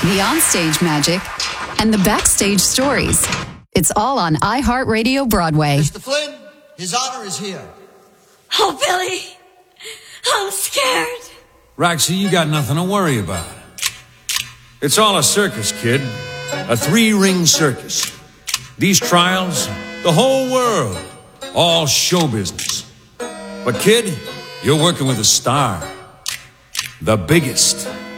the onstage magic, and the backstage stories. It's all on iHeartRadio Broadway. Mr. Flynn, His Honor is here. Oh, Billy, I'm scared. Roxy, you got nothing to worry about. It's all a circus, kid. A 3-ring circus. These trials, the whole world, all show business. But kid, you're working with a star. The biggest.